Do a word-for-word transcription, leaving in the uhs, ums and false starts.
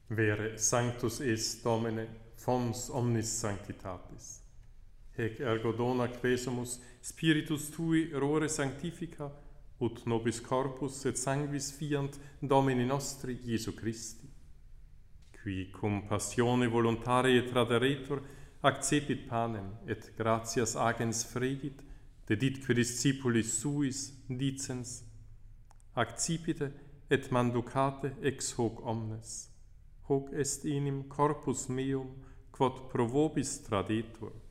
Vere sanctus est Domine, fons omnis sanctitatis. Hec ergo dona quesumus Spiritus Tui rore sanctifica, ut nobis corpus et sanguis fiant Domini nostri Iesu Christi. Qui cum passione voluntarie traderetur, accepit panem et gratias agens fregit, deditque discipulis suis, dicens, accipite et manducate ex hoc omnes. Hoc est enim corpus meum, quod pro vobis tradetur.